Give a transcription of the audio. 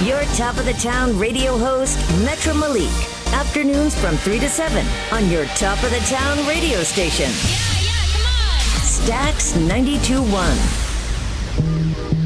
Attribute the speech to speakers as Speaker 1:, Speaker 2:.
Speaker 1: Your top of the town radio host, Metro Malik. Afternoons from 3 to 7 on your top of the town radio station.
Speaker 2: Yeah, come on.
Speaker 1: Stax 92.1.